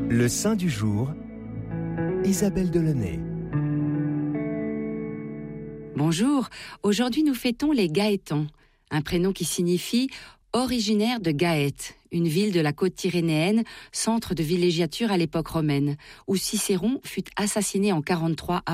Le saint du jour, Isabelle Delaunay. Bonjour, aujourd'hui nous fêtons les Gaétans, un prénom qui signifie originaire de Gaète, une ville de la côte tyrrhénéenne, centre de villégiature à l'époque romaine, où Cicéron fut assassiné en 43